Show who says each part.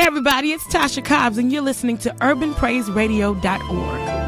Speaker 1: everybody, it's Tasha Cobbs, and you're listening to UrbanPraiseRadio.org.